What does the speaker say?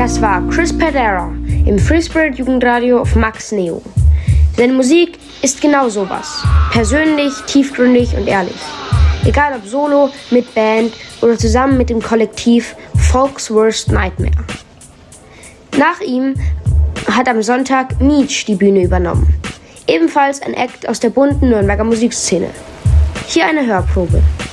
Das war Chris Pedera im Free Spirit Jugendradio auf Max Neo. Seine Musik ist genau sowas. Persönlich, tiefgründig und ehrlich. Egal ob solo, mit Band oder zusammen mit dem Kollektiv Folk's Worst Nightmare. Nach ihm hat am Sonntag Meech die Bühne übernommen. Ebenfalls ein Act aus der bunten Nürnberger Musikszene. Hier eine Hörprobe.